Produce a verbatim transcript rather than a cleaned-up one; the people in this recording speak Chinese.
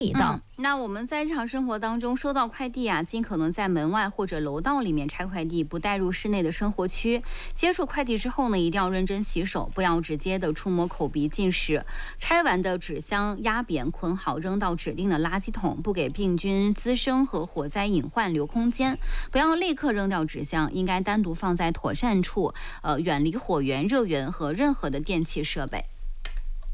的。 嗯，那我们在日常生活当中收到快递啊，尽可能在门外或者楼道里面拆快递，不带入室内的生活区。接触快递之后呢，一定要认真洗手，不要直接的触摸口鼻进食。拆完的纸箱压扁捆好，扔到指定的垃圾桶，不给病菌滋生和火灾隐患留空间。不要立刻扔掉纸箱，应该单独放在妥善处，呃，远离火源、热源和任何的电器设备。